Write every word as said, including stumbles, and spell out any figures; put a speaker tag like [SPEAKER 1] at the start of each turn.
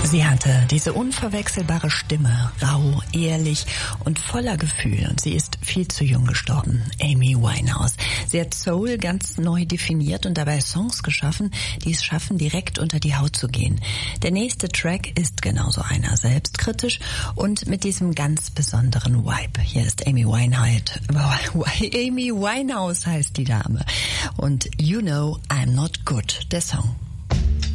[SPEAKER 1] Sie hatte diese unverwechselbare Stimme, rau, ehrlich und voller Gefühl. Und sie ist viel zu jung gestorben, Amy Winehouse. Sie hat Soul ganz neu definiert und dabei Songs geschaffen, die es schaffen, direkt unter die Haut zu gehen. Der nächste Track ist genauso einer, selbstkritisch und mit diesem ganz besonderen Vibe. Hier ist Amy Winehouse. Amy Winehouse heißt die Dame. Und You Know I'm Not Good, der Song.